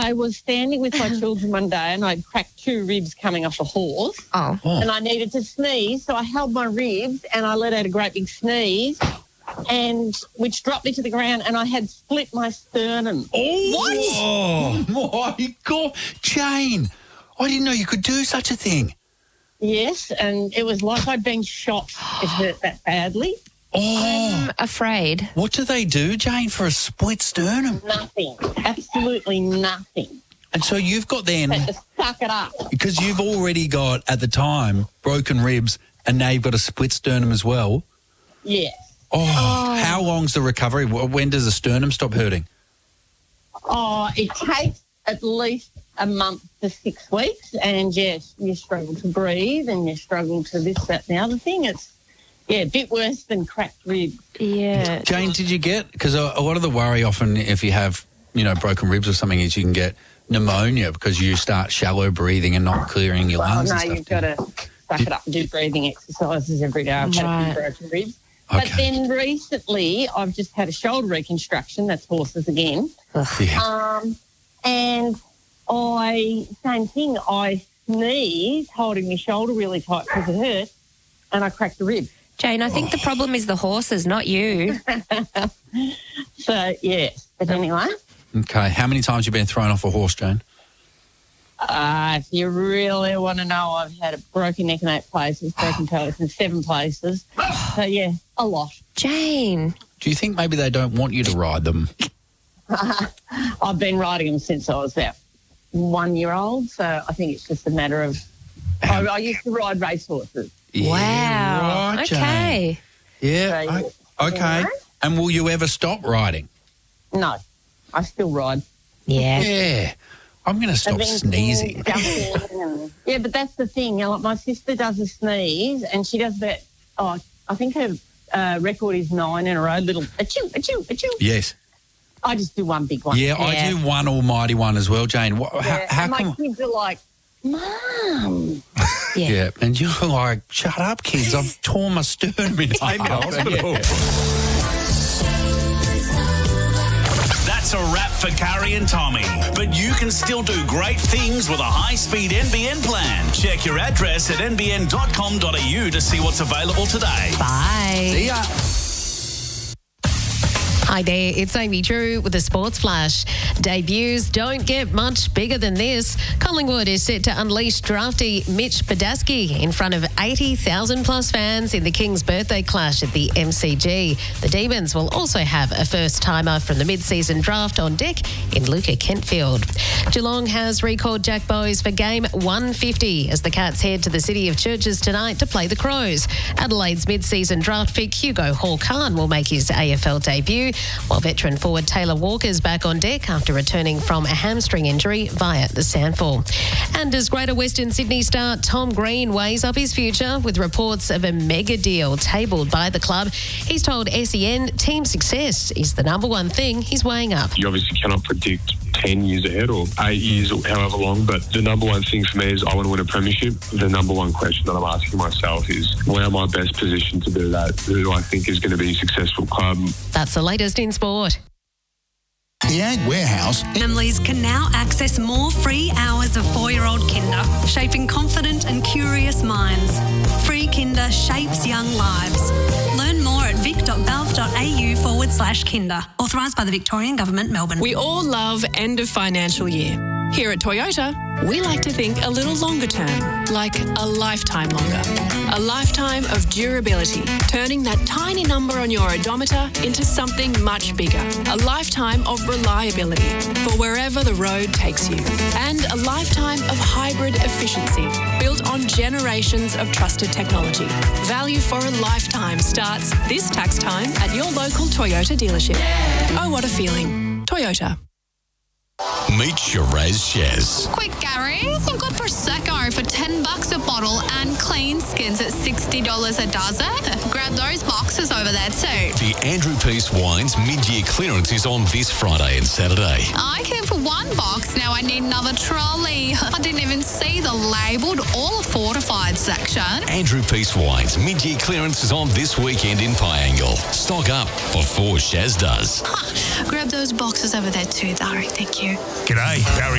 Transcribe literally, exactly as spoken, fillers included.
I was standing with my children one day and I'd cracked two ribs coming off a horse. Oh. Oh. And I needed to sneeze, so I held my ribs and I let out a great big sneeze, and which dropped me to the ground, and I had split my sternum. Oh, my God. Jane, I didn't know you could do such a thing. Yes, and it was like I'd been shot. It hurt that badly. Oh. I'm afraid. What do they do, Jane, for a split sternum? Nothing. Absolutely nothing. And so you've got then, Had to suck it up. because you've already got, at the time, broken ribs, and now you've got a split sternum as well. Yes. Oh, how long's the recovery? When does the sternum stop hurting? Oh, it takes at least a month to six weeks, and yes, you struggle to breathe and you struggle to this, that, and the other thing. It's, yeah, a bit worse than cracked ribs. Yeah. Jane, did you get, because a, a lot of the worry often if you have, you know, broken ribs or something is you can get pneumonia because you start shallow breathing and not clearing your Well, lungs no, and stuff. you've got to suck it up and do breathing exercises every day. I've had a Right. few broken ribs. But Okay. then recently I've just had a shoulder reconstruction. That's horses again. Yeah. Um, and I, same thing, I sneezed holding my shoulder really tight because it hurt, and I cracked a rib. Jane, I think the problem is the horses, not you. So, yes. But anyway, Okay. How many times have you been thrown off a horse, Jane? uh, if you really want to know, I've had a broken neck in eight places, broken toes in seven places. So, yeah, a lot. Jane. Do you think maybe they don't want you to ride them? I've been riding them since I was about one year old, so I think it's just a matter of... I, I used to ride racehorses. Yeah, Wow. right, Jane. Okay. Yeah. So, yes. o- Okay. Anyway. And will you ever stop riding? No, I still ride. Yeah. Yeah. I'm going to stop I've been sneezing. jumping and- yeah, but that's the thing. You know, like my sister does a sneeze, and she does that. Oh, I think her uh, record is nine in a row. Little achoo, achoo, achoo. Yes. I just do one big one. Yeah, I Yeah. do one almighty one as well, Jane. What, how, Yeah, how and my come? kids are like, Mum. Yeah. Yeah, and you're like, shut up, kids. I've torn my sternum in half. hospital. That's a wrap for Carrie and Tommy. But you can still do great things with a high-speed N B N plan. Check your address at n b n dot com dot a u to see what's available today. Bye. See ya. Hi there, it's Amy Drew with the Sports Flash. Debuts don't get much bigger than this. Collingwood is set to unleash drafty Mitch Badasky in front of eighty thousand plus fans in the King's birthday clash at the M C G. The Demons will also have a first-timer from the mid-season draft on deck in Luca Kentfield. Geelong has recalled Jack Bowes for game one fifty as the Cats head to the City of Churches tonight to play the Crows. Adelaide's mid-season draft pick Hugo Hall-Khan will make his A F L debut, while veteran forward Taylor Walker's back on deck after returning from a hamstring injury via the Sandfall. And as Greater Western Sydney star Tom Green weighs up his future with reports of a mega deal tabled by the club, he's told S E N team success is the number one thing he's weighing up. You obviously cannot predict ten years ahead or eight years or however long, but the number one thing for me is I want to win a premiership. The number one question that I'm asking myself is, where am I best positioned to do that? Who do I think is going to be a successful club? That's the latest in sport. The Ag Warehouse. Families can now access more free hours of four-year-old Kinder, shaping confident and curious minds. Free Kinder shapes young lives. Learn more at vic.gov.au forward slash Kinder. Authorised by the Victorian Government, Melbourne. We all love end of financial year. Here at Toyota, we like to think a little longer term, like a lifetime longer. A lifetime of durability, turning that tiny number on your odometer into something much bigger. A lifetime of reliability for wherever the road takes you. And a lifetime of hybrid efficiency, built on generations of trusted technology. Value for a lifetime starts this tax time at your local Toyota dealership. Oh, what a feeling. Toyota. Meet Shiraz Shez. Quick, Gary. I've got Prosecco for ten bucks a bottle and clean skins at sixty dollars a dozen. Grab those boxes over there too. The Andrew Peace Wines mid-year clearance is on this Friday and Saturday. I came for one box. Now I need another trolley. I didn't even see the labelled or fortified section. Andrew Peace Wines mid-year clearance is on this weekend in Piangle. Stock up before Shaz does. Huh. Grab those boxes over there too, Dari. Thank you. G'day, Barry.